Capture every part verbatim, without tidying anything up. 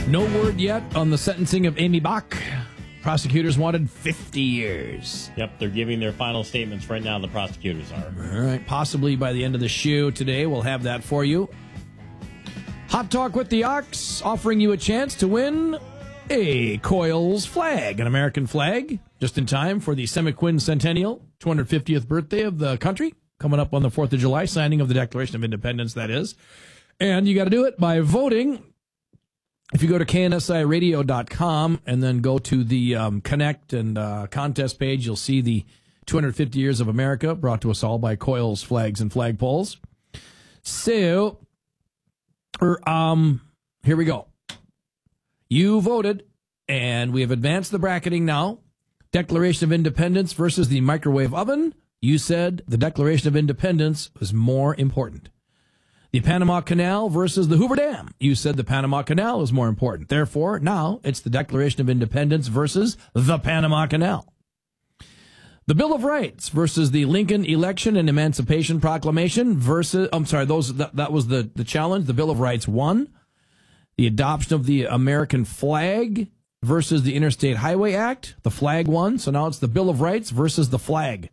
No word yet on the sentencing of Amy Bach. Prosecutors wanted fifty years. Yep, they're giving their final statements right now, the prosecutors are. All right, possibly by the end of the show today, we'll have that for you. Hot Talk with the Ox, offering you a chance to win a Coils flag, an American flag, just in time for the Semiquin Centennial, two hundred fiftieth birthday of the country, coming up on the fourth of July, signing of the Declaration of Independence, that is. And you got to do it by voting. If you go to K N S I radio dot com and then go to the um, Connect and uh, contest page, you'll see the two hundred fifty Years of America brought to us all by Coils Flags and Flagpoles. So, er, um, here we go. You voted, and we have advanced the bracketing now. Declaration of Independence versus the microwave oven. You said the Declaration of Independence was more important. The Panama Canal versus the Hoover Dam. You said the Panama Canal is more important. Therefore, now it's the Declaration of Independence versus the Panama Canal. The Bill of Rights versus the Lincoln Election and Emancipation Proclamation versus, I'm sorry, those that, that was the, the challenge. The Bill of Rights won. The adoption of the American flag versus the Interstate Highway Act. The flag won. So now it's the Bill of Rights versus the flag.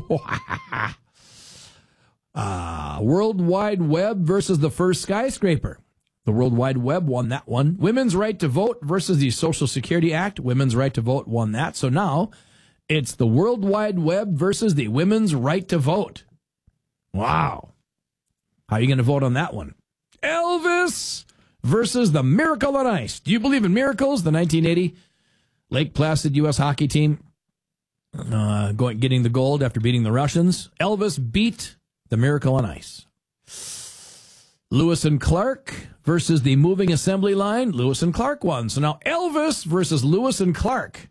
Uh, World Wide Web versus the first skyscraper. The World Wide Web won that one. Women's right to vote versus the Social Security Act. Women's right to vote won that. So now it's the World Wide Web versus the women's right to vote. Wow. How are you going to vote on that one? Elvis versus the Miracle on Ice. Do you believe in miracles? The nineteen eighty Lake Placid U S hockey team uh, going getting the gold after beating the Russians. Elvis beat the Miracle on Ice. Lewis and Clark versus the Moving Assembly Line. Lewis and Clark won. So now Elvis versus Lewis and Clark.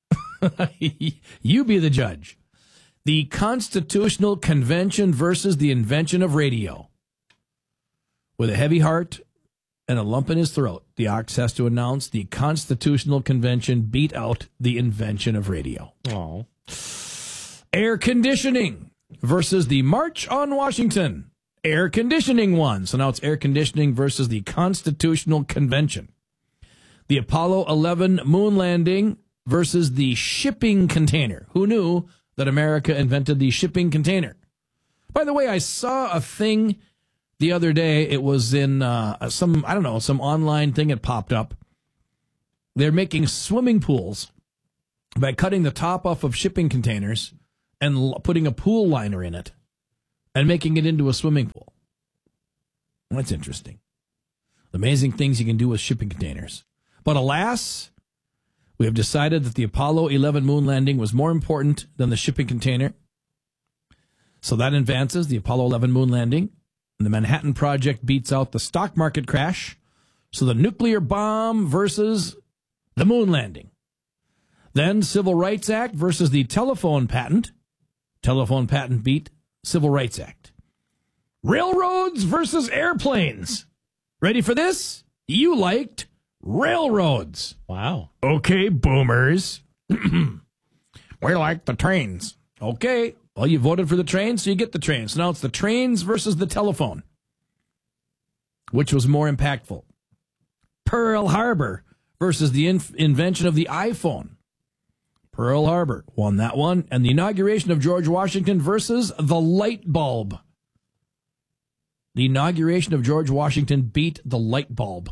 You be the judge. The Constitutional Convention versus the invention of radio. With a heavy heart and a lump in his throat, the Ox has to announce the Constitutional Convention beat out the invention of radio. Oh. Air conditioning versus the March on Washington. Air conditioning won. So now it's air conditioning versus the Constitutional Convention. The Apollo eleven moon landing versus the shipping container. Who knew that America invented the shipping container? By the way, I saw a thing the other day. It was in uh, some, I don't know, some online thing that popped up. They're making swimming pools by cutting the top off of shipping containers and l- putting a pool liner in it and making it into a swimming pool. That's interesting. Amazing things you can do with shipping containers. But alas, we have decided that the Apollo eleven moon landing was more important than the shipping container. So that advances the Apollo eleven moon landing. And the Manhattan Project beats out the stock market crash. So the nuclear bomb versus the moon landing. Then Civil Rights Act versus the telephone patent. Telephone patent beat Civil Rights Act. Railroads versus airplanes. Ready for this? You liked railroads. Wow. Okay, boomers. We like the trains. Okay. Well, you voted for the trains, so you get the trains. So now it's the trains versus the telephone. Which was more impactful? Pearl Harbor versus the in- invention of the iPhone. Pearl Harbor won that one. And the inauguration of George Washington versus the light bulb. The inauguration of George Washington beat the light bulb.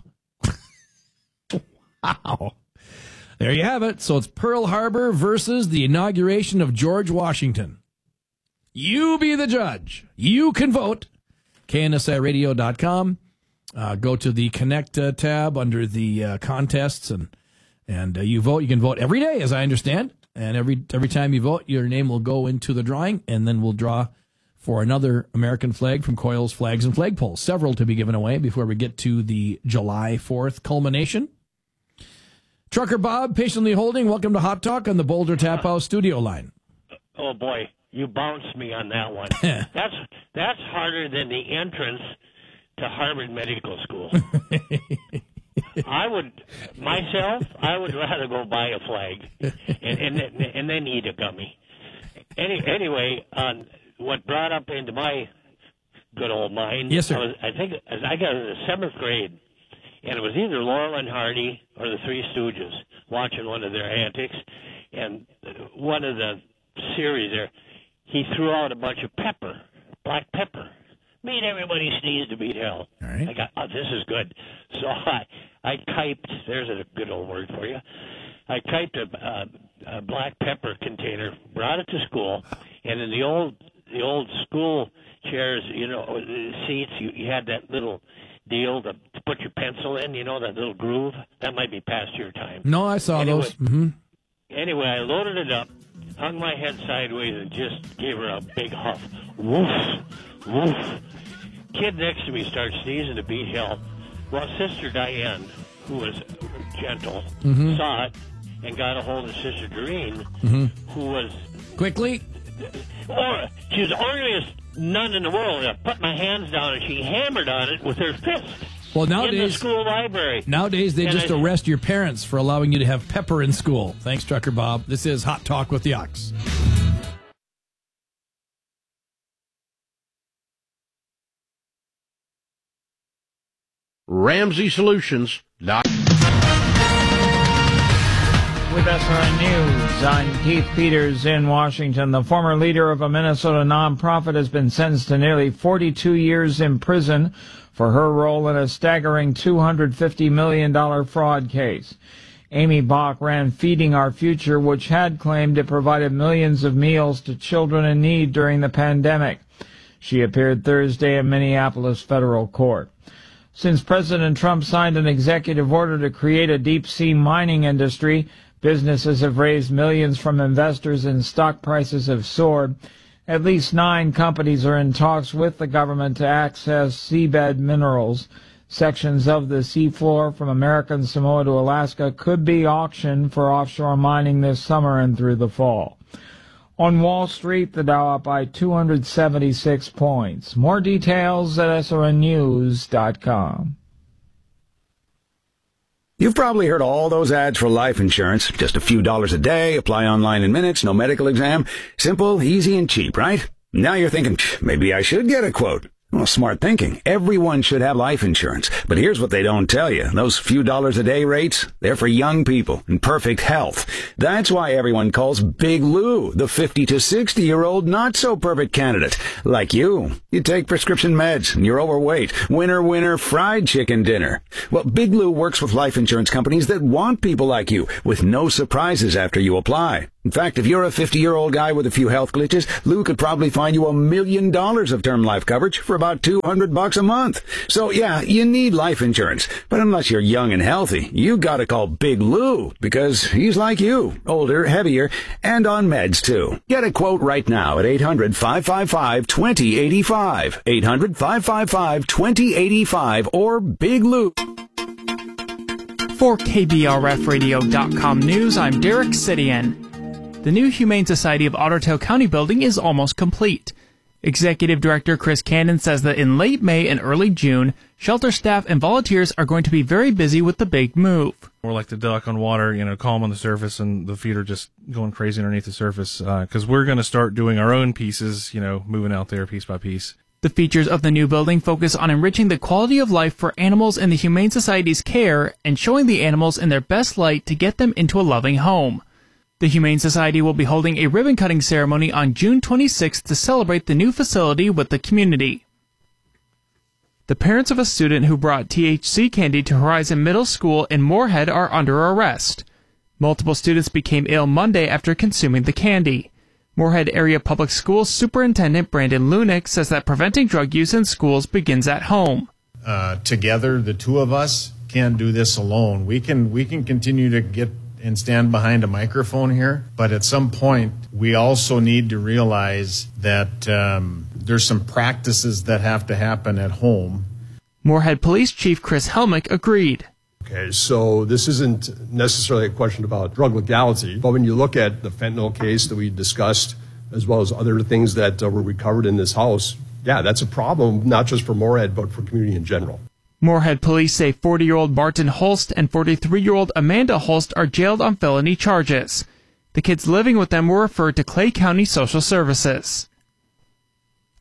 Wow. There you have it. So it's Pearl Harbor versus the inauguration of George Washington. You be the judge. You can vote. K N S I radio dot com. Uh, go to the Connect uh, tab under the uh, contests, and and uh, you vote. You can vote every day, as I understand. And every every time you vote, your name will go into the drawing, and then we'll draw for another American flag from Coils Flags and Flagpoles. Several to be given away before we get to the July fourth culmination. Trucker Bob, patiently holding. Welcome to Hot Talk on the Boulder Tap House studio line. Oh, boy. You bounced me on that one. that's that's harder than the entrance to Harvard Medical School. I would, myself, I would rather go buy a flag and and, and then eat a gummy. Any, anyway, um, what brought up into my good old mind, yes, sir. I, was, I think as I got in the seventh grade and it was either Laurel and Hardy or the Three Stooges watching one of their antics, and one of the series there, he threw out a bunch of pepper, black pepper. Made everybody sneeze to beat hell. All right. I got, oh, this is good. So I, I typed, there's a good old word for you. I typed a, a, a black pepper container, brought it to school, and in the old the old school chairs, you know, seats, you, you had that little deal to put your pencil in, you know, that little groove. That might be past your time. No, I saw anyway, those. Mm-hmm. Anyway, I loaded it up, hung my head sideways, and just gave her a big huff. Woof, woof. Kid next to me starts sneezing to beat hell. Well, Sister Diane, who was gentle, mm-hmm. saw it and got a hold of Sister Doreen, mm-hmm. who was... Quickly? Or, she was the orderliest nun in the world. I put my hands down and she hammered on it with her fist. Well, nowadays, in the school library. Nowadays, they and just I, arrest your parents for allowing you to have pepper in school. Thanks, Trucker Bob. This is Hot Talk with the Ox. Ramsey Solutions. With S R N News, I'm Keith Peters in Washington. The former leader of a Minnesota nonprofit has been sentenced to nearly forty-two years in prison for her role in a staggering two hundred fifty million dollars fraud case. Amy Bach ran Feeding Our Future, which had claimed it provided millions of meals to children in need during the pandemic. She appeared Thursday in Minneapolis federal court. Since President Trump signed an executive order to create a deep-sea mining industry, businesses have raised millions from investors and stock prices have soared. At least nine companies are in talks with the government to access seabed minerals. Sections of the seafloor from American Samoa to Alaska could be auctioned for offshore mining this summer and through the fall. On Wall Street, the Dow up by two hundred seventy-six points. More details at S R N news dot com. You've probably heard all those ads for life insurance. Just a few dollars a day, apply online in minutes, no medical exam. Simple, easy, and cheap, right? Now you're thinking, maybe I should get a quote. Well, smart thinking. Everyone should have life insurance. But here's what they don't tell you. Those few dollars a day rates, they're for young people in perfect health. That's why everyone calls Big Lou the fifty to sixty-year-old not-so-perfect candidate. Like you. You take prescription meds and you're overweight. Winner, winner, fried chicken dinner. Well, Big Lou works with life insurance companies that want people like you with no surprises after you apply. In fact, if you're a fifty-year-old guy with a few health glitches, Lou could probably find you a million dollars of term life coverage for about two hundred bucks a month. So yeah, you need life insurance. But unless you're young and healthy, you gotta call Big Lou because he's like you, older, heavier, and on meds too. Get a quote right now at eight hundred, five five five, two zero eight five. eight hundred, five five five, two zero eight five or Big Lou. For K B R F radio dot com News, I'm Derek Sidian. The new Humane Society of Otter Tail County building is almost complete. Executive Director Chris Cannon says that in late May and early June, shelter staff and volunteers are going to be very busy with the big move. We're like the duck on water, you know, calm on the surface, and the feet are just going crazy underneath the surface, because uh, we're going to start doing our own pieces, you know, moving out there piece by piece. The features of the new building focus on enriching the quality of life for animals in the Humane Society's care and showing the animals in their best light to get them into a loving home. The Humane Society will be holding a ribbon-cutting ceremony on June twenty-sixth to celebrate the new facility with the community. The parents of a student who brought T H C candy to Horizon Middle School in Moorhead are under arrest. Multiple students became ill Monday after consuming the candy. Moorhead Area Public Schools Superintendent Brandon Lunick says that preventing drug use in schools begins at home. Uh, together, the two of us can't do this alone. We can we can continue to get and stand behind a microphone here, but at some point we also need to realize that um, there's some practices that have to happen at home. Moorhead Police Chief Chris Helmick agreed. Okay, so this isn't necessarily a question about drug legality, but when you look at the fentanyl case that we discussed, as well as other things that uh, were recovered in this house, yeah, that's a problem, not just for Moorhead, but for community in general. Moorhead police say forty-year-old Barton Holst and forty-three-year-old Amanda Holst are jailed on felony charges. The kids living with them were referred to Clay County Social Services.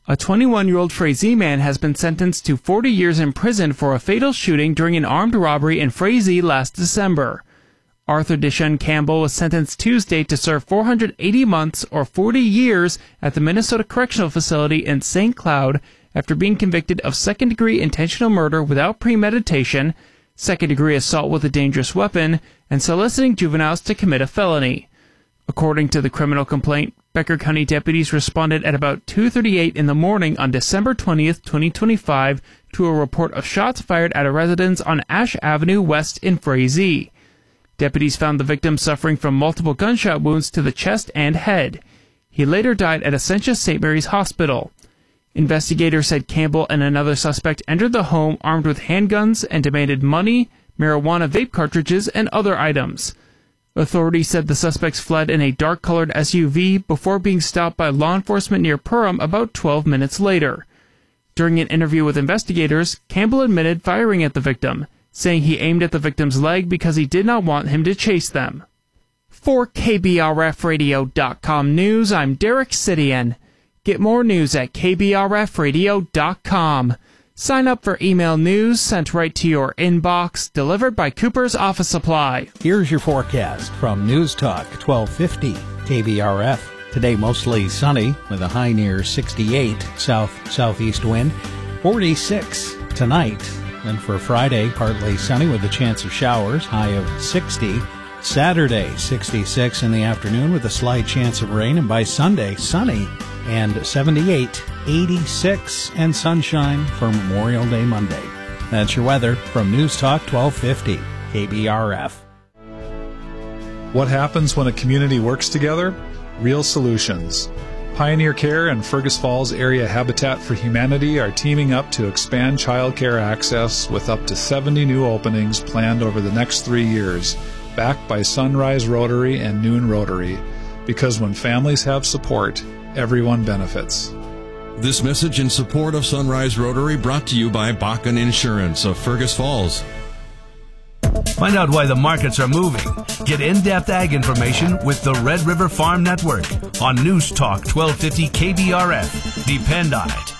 A twenty-one-year-old Frazee man has been sentenced to forty years in prison for a fatal shooting during an armed robbery in Frazee last December. Arthur Deshaun Campbell was sentenced Tuesday to serve four hundred eighty months or forty years at the Minnesota Correctional Facility in Saint Cloud after being convicted of second-degree intentional murder without premeditation, second-degree assault with a dangerous weapon, and soliciting juveniles to commit a felony. According to the criminal complaint, Becker County deputies responded at about two thirty-eight in the morning on December twentieth, twenty twenty-five, to a report of shots fired at a residence on Ash Avenue West in Frazee. Deputies found the victim suffering from multiple gunshot wounds to the chest and head. He later died at Essentia Saint Mary's Hospital. Investigators said Campbell and another suspect entered the home armed with handguns and demanded money, marijuana vape cartridges, and other items. Authorities said the suspects fled in a dark-colored S U V before being stopped by law enforcement near Perham about twelve minutes later. During an interview with investigators, Campbell admitted firing at the victim, saying he aimed at the victim's leg because he did not want him to chase them. For K B R F radio dot com News, I'm Derek Sidian. Get more news at K B R F radio dot com. Sign up for email news sent right to your inbox, delivered by Cooper's Office Supply. Here's your forecast from News Talk twelve fifty K B R F. Today mostly sunny with a high near sixty-eight, south-southeast wind, forty-six tonight. And for Friday, partly sunny with a chance of showers, high of sixty. Saturday, sixty-six in the afternoon with a slight chance of rain. And by Sunday, sunny and seventy-eight, eighty-six, and sunshine for Memorial Day Monday. That's your weather from News Talk twelve fifty K B R F. What happens when a community works together? Real solutions. Pioneer Care and Fergus Falls Area Habitat for Humanity are teaming up to expand child care access with up to seventy new openings planned over the next three years, backed by Sunrise Rotary and Noon Rotary. Because when families have support, everyone benefits. This message in support of Sunrise Rotary brought to you by Bakken Insurance of Fergus Falls. Find out why the markets are moving. Get in-depth ag information with the Red River Farm Network on News Talk twelve fifty K B R F. Depend on it.